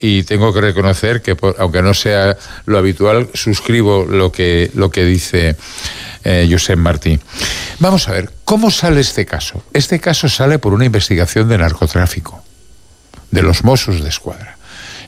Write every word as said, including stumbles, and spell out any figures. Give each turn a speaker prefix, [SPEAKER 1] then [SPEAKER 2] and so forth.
[SPEAKER 1] y tengo que reconocer que, aunque no sea lo habitual, suscribo lo que, lo que dice eh, Josep Martí. Vamos a ver, ¿cómo sale este caso? Este caso sale por una investigación de narcotráfico, de los Mossos d'Esquadra.